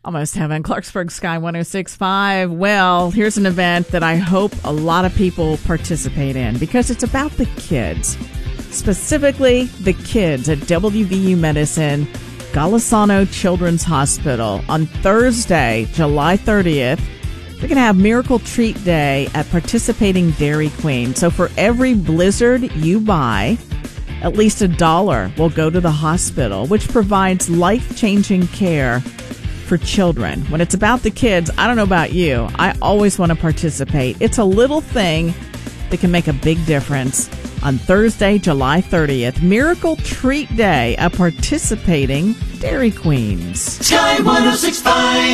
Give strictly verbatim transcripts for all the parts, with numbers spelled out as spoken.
Almost Heaven, Clarksburg Sky one oh six point five. Well, here's an event that I hope a lot of people participate in because it's about the kids. Specifically, the kids at W V U Medicine, Golisano Children's Hospital. On Thursday, July thirtieth, we're going to have Miracle Treat Day at participating Dairy Queen. So for every Blizzard you buy, at least a dollar will go to the hospital, which provides life-changing care for children. When it's about the kids, I don't know about you, I always want to participate. It's a little thing that can make a big difference. On Thursday, July thirtieth, Miracle Treat Day at participating Dairy Queens. Sky one oh six point five.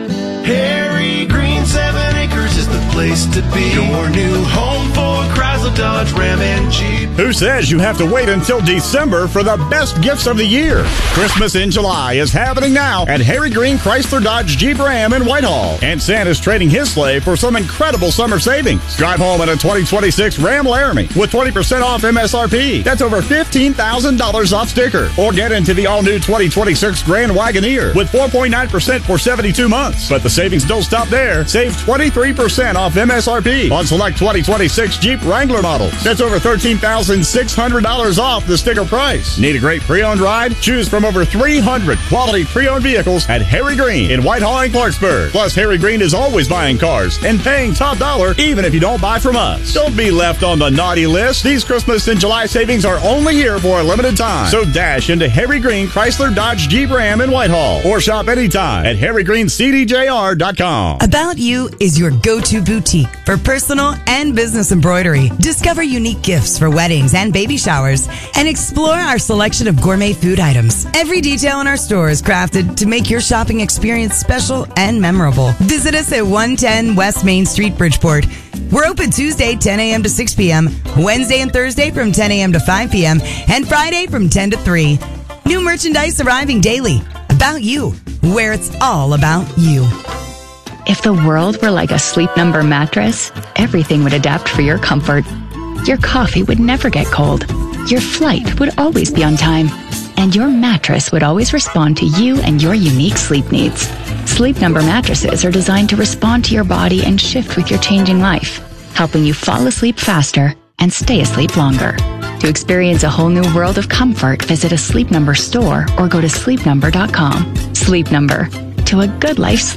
Harry Green, seven acres is the place to be. Your new home for Chrysler, Dodge, Ram, and Jeep. Who says you have to wait until December for the best gifts of the year? Christmas in July is happening now at Harry Green Chrysler, Dodge, Jeep, Ram in Whitehall. And Santa's trading his sleigh for some incredible summer savings. Drive home in a twenty twenty-six Ram Laramie with twenty percent off M S R P. That's over fifteen thousand dollars off sticker. Or get into the all-new twenty twenty-six Grand Wagoneer with four point nine percent for seventy-two months. But the savings don't stop there. Save twenty-three percent off M S R P on select twenty twenty-six Jeep Wrangler models. That's over thirteen thousand six hundred dollars off the sticker price. Need a great pre-owned ride? Choose from over three hundred quality pre-owned vehicles at Harry Green in Whitehall and Clarksburg. Plus, Harry Green is always buying cars and paying top dollar even if you don't buy from us. Don't be left on the naughty list. These Christmas and July savings are only here for a limited time. So dash into Harry Green Chrysler, Dodge, Jeep, Ram in Whitehall or shop anytime at harry green c d j r dot com. About You is your go-to boutique for personal and business embroidery. Discover unique gifts for weddings and baby showers and explore our selection of gourmet food items. Every detail in our store is crafted to make your shopping experience special and memorable. Visit us at one ten West Main Street, Bridgeport. We're open Tuesday, ten a.m. to six p.m., Wednesday and Thursday from ten a.m. to five p.m., and Friday from ten to three. New merchandise arriving daily. About You, where it's all about you. If the world were like a Sleep Number mattress, everything would adapt for your comfort. Your coffee would never get cold. Your flight would always be on time. And your mattress would always respond to you and your unique sleep needs. Sleep Number mattresses are designed to respond to your body and shift with your changing life, helping you fall asleep faster and stay asleep longer. To experience a whole new world of comfort, visit a Sleep Number store or go to sleep number dot com. Sleep Number. To a good life sleep.